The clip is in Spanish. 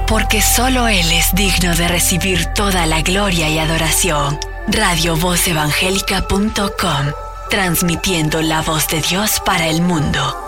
porque solo Él es digno de recibir toda la gloria y adoración. RadioVozEvangélica.com, transmitiendo la voz de Dios para el mundo.